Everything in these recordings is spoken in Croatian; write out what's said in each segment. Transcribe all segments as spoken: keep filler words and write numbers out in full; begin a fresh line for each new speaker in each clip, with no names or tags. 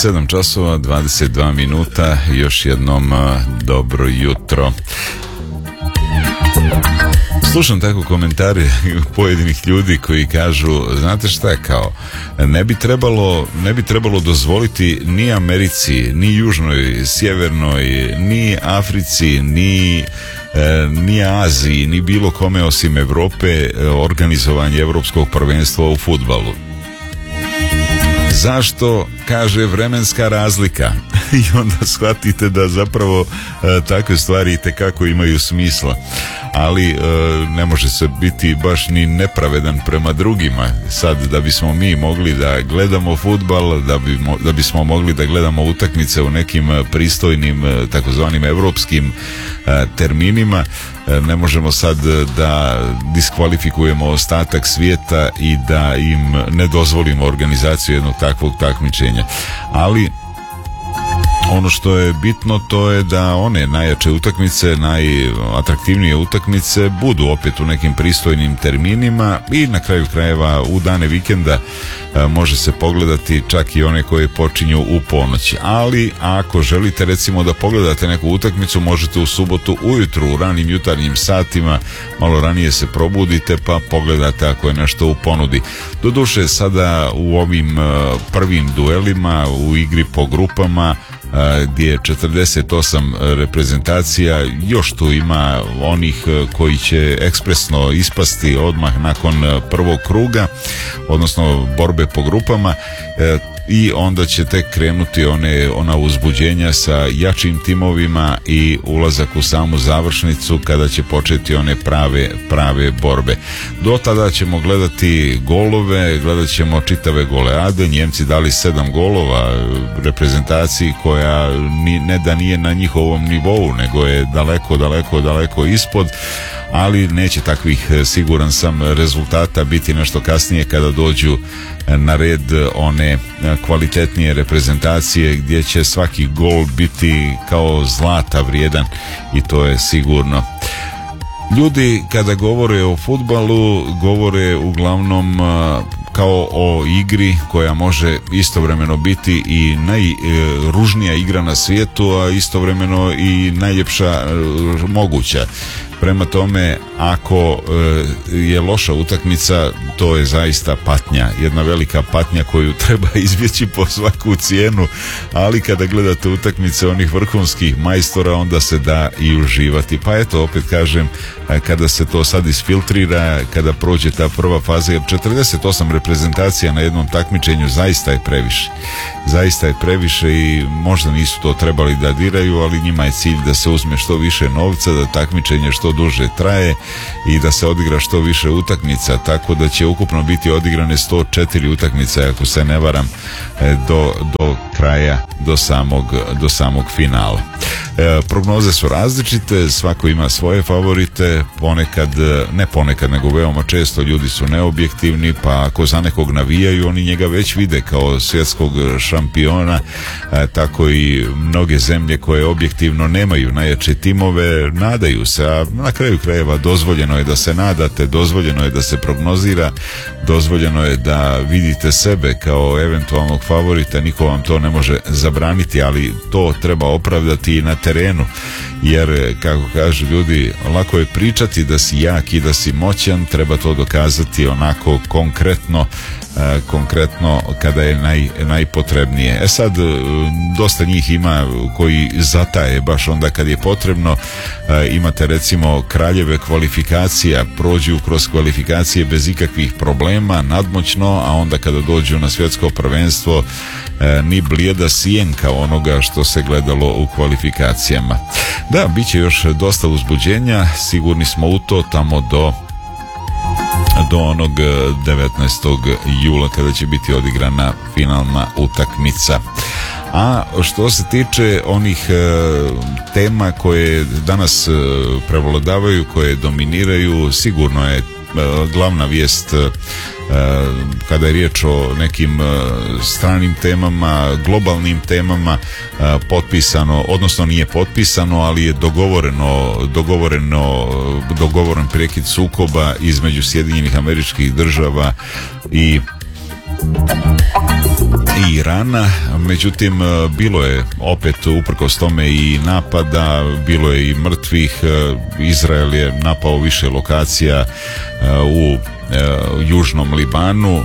sedam časova, dvadeset dva minuta, još jednom dobro jutro. Slušam tako komentare pojedinih ljudi koji kažu, znate šta, kao ne bi trebalo, ne bi trebalo dozvoliti ni Americi, ni Južnoj, Sjevernoj, ni Africi, ni ni Aziji, ni bilo kome osim Evrope organizovanje evropskog prvenstva u fudbalu. Zašto? Kaže vremenska razlika. I onda shvatite da zapravo e, takve stvari itekako imaju smisla. Ali e, ne može se biti baš ni nepravedan prema drugima. Sad da bismo mi mogli da gledamo fudbal, da, bi, da bismo mogli da gledamo utakmice u nekim pristojnim takozvanim evropskim e, terminima, ne možemo sad da diskvalifikujemo ostatak svijeta i da im ne dozvolimo organizaciju jednog takvog takmičenja. Ali ono što je bitno to je da one najjače utakmice, najatraktivnije utakmice budu opet u nekim pristojnim terminima i na kraju krajeva u dane vikenda može se pogledati čak i one koje počinju u ponoć. Ali ako želite recimo da pogledate neku utakmicu, možete u subotu ujutru u ranim jutarnjim satima, malo ranije se probudite pa pogledate ako je nešto u ponudi. Doduše sada u ovim prvim duelima u igri po grupama gdje je četrdeset osam reprezentacija, još tu ima onih koji će ekspresno ispasti odmah nakon prvog kruga, odnosno borbe po grupama, i onda će tek krenuti one, ona uzbuđenja sa jačim timovima i ulazak u samu završnicu kada će početi one prave, prave borbe. Do tada ćemo gledati golove, gledat ćemo čitave goleade. Njemci dali sedam golova reprezentaciji koja ni, ne da nije na njihovom nivou, nego je daleko, daleko, daleko ispod, ali neće takvih, siguran sam, rezultata biti nešto kasnije kada dođu na red one kvalitetnije reprezentacije gdje će svaki gol biti kao zlata vrijedan i to je sigurno. Ljudi kada govore o fudbalu govore uglavnom kao o igri koja može istovremeno biti i najružnija igra na svijetu, a istovremeno i najljepša moguća. Prema tome, ako e, je loša utakmica, to je zaista patnja, jedna velika patnja koju treba izbjeći po svaku cijenu, ali kada gledate utakmice onih vrhunskih majstora, onda se da i uživati. Pa eto, opet kažem, kada se to sad isfiltrira, kada prođe ta prva faza, jer četrdeset osam reprezentacija na jednom takmičenju zaista je previše. Zaista je previše i možda nisu to trebali da diraju, ali njima je cilj da se uzme što više novca, da takmičenje što duže traje i da se odigra što više utakmica, tako da će ukupno biti odigrane sto četiri utakmice, ako se ne varam, do, do kraja, do samog, do samog finala. E, prognoze su različite, svako ima svoje favorite, ponekad, ne ponekad, nego veoma često ljudi su neobjektivni, pa ako za nekog navijaju, oni njega već vide kao svjetskog šampiona, e, tako i mnoge zemlje koje objektivno nemaju najjače timove, nadaju se, a na kraju krajeva dozvoljeno je da se nadate, dozvoljeno je da se prognozira, dozvoljeno je da vidite sebe kao eventualnog favorita, niko vam to ne može zabraniti, ali to treba opravdati i na terenu, jer kako kažu ljudi, lako je pričati da si jak i da si moćan, treba to dokazati onako konkretno, konkretno kada je naj, najpotrebnije. E sad, dosta njih ima koji zataje baš onda kad je potrebno. Imate recimo kraljeve kvalifikacija, prođu kroz kvalifikacije bez ikakvih problema, nadmoćno, a onda kada dođu na svjetsko prvenstvo ni blijeda sjenka onoga što se gledalo u kvalifikacijama. Da, bit će još dosta uzbuđenja, sigurni smo u to, tamo do do onog devetnaestog jula kada će biti odigrana finalna utakmica. A što se tiče onih e, tema koje danas e, prevladavaju, koje dominiraju, sigurno je e, glavna vijest e, kada je riječ o nekim e, stranim temama, globalnim temama, e, potpisano, odnosno nije potpisano, ali je dogovoreno, dogovoreno, dogovoren prekid sukoba između Sjedinjenih Američkih Država i i Irana. Irana, međutim bilo je opet uprkos tome i napada, bilo je i mrtvih. Izrael je napao više lokacija u južnom Libanu.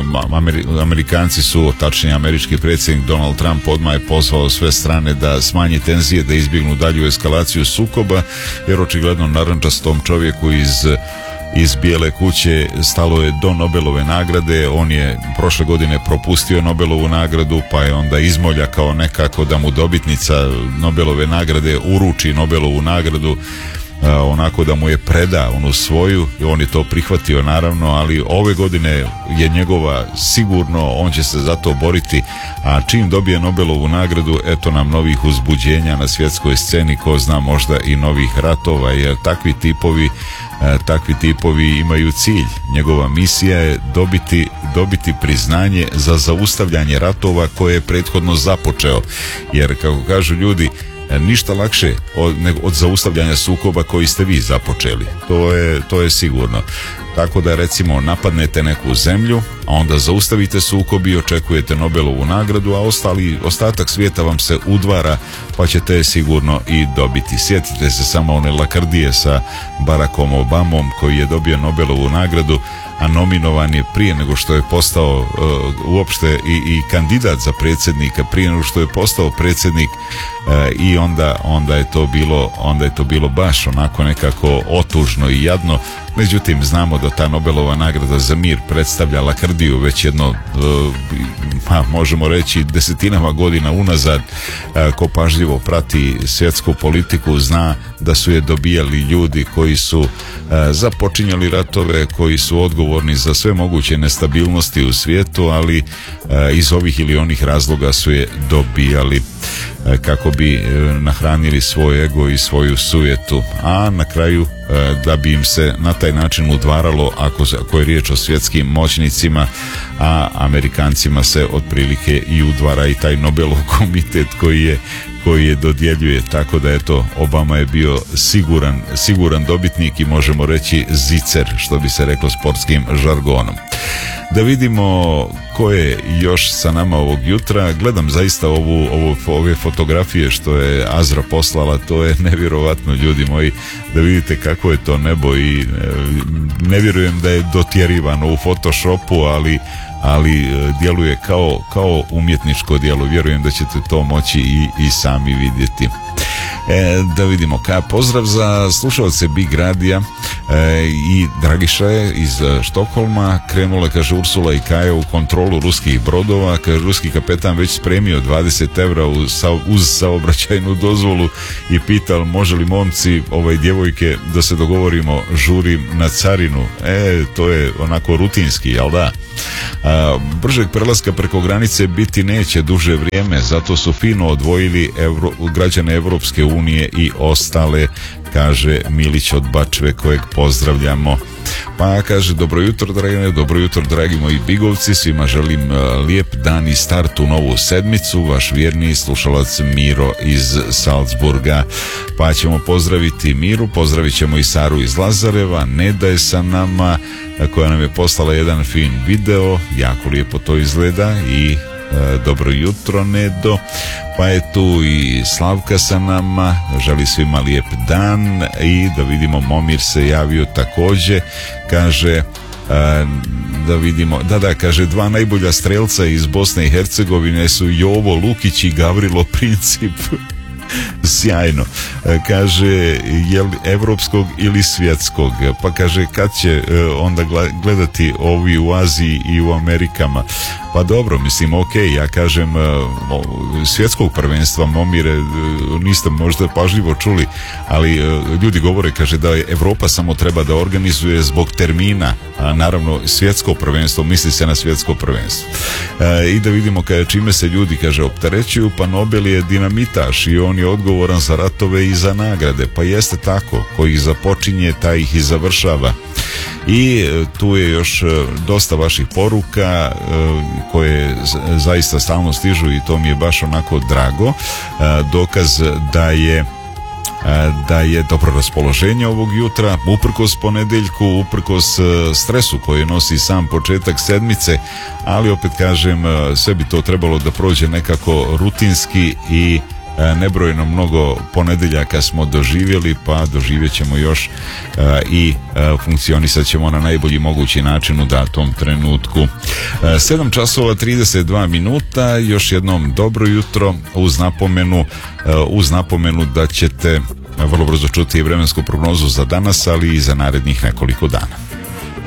Amerikanci su, tačnije američki predsjednik Donald Trump odmah je pozvao sve strane da smanje tenzije, da izbjegnu dalju eskalaciju sukoba, jer očigledno narandžastom čovjeku iz iz Bijele kuće stalo je do Nobelove nagrade. On je prošle godine propustio Nobelovu nagradu, pa je onda izmoljakao nekako da mu dobitnica Nobelove nagrade uruči Nobelovu nagradu, onako da mu je preda onu svoju, i on je to prihvatio naravno, ali ove godine je njegova sigurno, on će se za to boriti, a čim dobije Nobelovu nagradu, eto nam novih uzbuđenja na svjetskoj sceni, ko zna, možda i novih ratova, jer takvi tipovi takvi tipovi imaju cilj. Njegova misija je dobiti, dobiti priznanje za zaustavljanje ratova koje je prethodno započeo, jer kako kažu ljudi, ništa lakše od, nego od zaustavljanja sukoba koji ste vi započeli. To je, to je sigurno. Tako da recimo napadnete neku zemlju, a onda zaustavite sukob i očekujete Nobelovu nagradu, a ostali, ostatak svijeta vam se udvara, pa ćete je sigurno i dobiti. Sjetite se samo one lakrdije sa Barackom Obamom koji je dobio Nobelovu nagradu, a nominovan je prije nego što je postao uh, uopšte i, i kandidat za predsjednika, prije nego što je postao predsjednik, uh, i onda, onda je to bilo onda je to bilo baš onako nekako otužno i jadno. Međutim, znamo da ta Nobelova nagrada za mir predstavlja lakrdiju već jedno, uh, možemo reći, desetinama godina unazad. Uh, ko pažljivo prati svjetsku politiku zna da su je dobijali ljudi koji su uh, započinjali ratove, koji su odgovorni za sve moguće nestabilnosti u svijetu, ali uh, iz ovih ili onih razloga su je dobijali uh, kako bi uh, nahranili svoj ego i svoju sujetu, a na kraju uh, da bi im se na taj način udvaralo ako, ako je riječ o svjetskim moćnicima, a Amerikancima se otprilike i udvara i taj Nobelov komitet koji je koji je dodjeljuje, tako da eto, Obama je bio siguran, siguran dobitnik i možemo reći zicer, što bi se reklo sportskim žargonom. Da vidimo ko je još sa nama ovog jutra. Gledam zaista ovu, ovu, ove fotografije što je Azra poslala, to je nevjerovatno, ljudi moji, da vidite kako je to nebo, i ne vjerujem da je dotjerivano u Photoshopu, ali ali djeluje kao, kao umjetničko djelo. Vjerujem da ćete to moći i, i sami vidjeti. E, da vidimo, ka pozdrav za slušalce Big Radija, e, i Dragiša je iz Štokholma. Krenula, kaže, Ursula i Kaja u kontrolu ruskih brodova, kaže, ruski kapetan već spremio dvadeset evra uz, uz saobraćajnu dozvolu i pital može li momci, ovaj, djevojke, da se dogovorimo, žurim na carinu. E, to je onako rutinski, jel da? A, bržeg prelaska preko granice biti neće duže vrijeme, zato su fino odvojili Evro, građane Evropske unije i ostale, kaže Milić od Bačve, kojeg pozdravljamo. Pa kaže, dobro jutro dragi, dobro jutro dragi moji bigovci, svima želim uh, lijep dan i start u novu sedmicu, vaš vjerni slušalac Miro iz Salzburga. Pa ćemo pozdraviti Miru, pozdravit ćemo i Saru iz Lazareva, Neda je sa nama, koja nam je poslala jedan fin video, jako lijepo to izgleda, i e, dobro jutro Nedo. Pa je tu i Slavka sa nama, želi svima lijep dan. I da vidimo, Momir se javio također, kaže, a, da vidimo, da da, kaže, dva najbolja strelca iz Bosne i Hercegovine su Jovo Lukić i Gavrilo Princip. Sjajno. Kaže, je li evropskog ili svjetskog? Pa kaže, kad će onda gledati ovi u Aziji i u Amerikama? Pa dobro, mislim, ok, ja kažem svjetskog prvenstva, Momire, niste možda pažljivo čuli, ali ljudi govore, kaže, da Evropa samo treba da organizuje zbog termina, a naravno svjetsko prvenstvo, misli se na svjetsko prvenstvo. E, i da vidimo kada čime se ljudi, kaže, opterećuju, pa Nobel je dinamitaš i on je odgovoran za ratove i za nagrade. Pa jeste tako, koji ih započinje, taj ih i završava. I tu je još dosta vaših poruka koje zaista stalno stižu i to mi je baš onako drago. Dokaz da je da je dobro raspoloženje ovog jutra, uprkos ponedeljku, uprkos stresu koji nosi sam početak sedmice, ali opet kažem, sve bi to trebalo da prođe nekako rutinski i nebrojno mnogo ponedeljaka smo doživjeli, pa doživjet ćemo još i funkcionisat ćemo na najbolji mogući način u datom trenutku. sedam časova trideset dva minuta, još jednom dobro jutro, uz napomenu, uz napomenu da ćete vrlo brzo čuti vremensku prognozu za danas, ali i za narednih nekoliko dana.